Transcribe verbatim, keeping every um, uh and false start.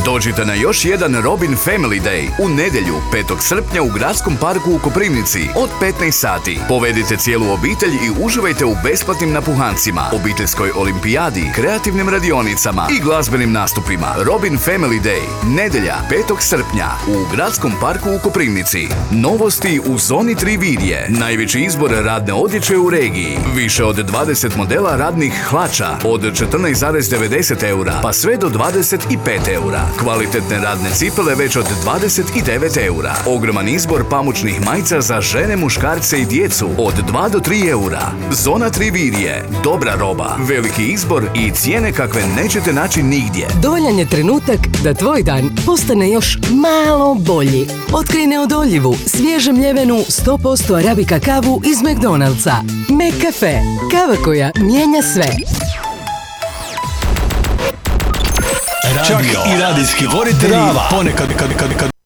Dođite na još jedan Robin Family Day u nedjelju, petog srpnja u Gradskom parku u Koprivnici od petnaest sati. Povedite cijelu obitelj i uživajte u besplatnim napuhancima, obiteljskoj olimpijadi, kreativnim radionicama i glazbenim nastupima. Robin Family Day, nedjelja, petog srpnja u Gradskom parku u Koprivnici. Novosti u zoni tri Virje. Najveći izbor radne odjeće u regiji. Više od dvadeset modela radnih hlača od četrnaest zarez devedeset eura pa sve do dvadeset pet eura. Kvalitetne radne cipele već od dvadeset devet eura. Ogroman izbor pamučnih majica za žene, muškarce i djecu od dva do tri eura. Zona tri Virje. Dobra roba, veliki izbor i cijene kakve nećete naći nigdje. Dovoljan je trenutak da tvoj dan postane još malo bolji. Otkrij neodoljivu, svježe mljevenu sto posto arabika kavu iz McDonald'sa. McCafe. Kava koja mijenja sve. Čak i radijski voditelji ponekad kad, kad, kad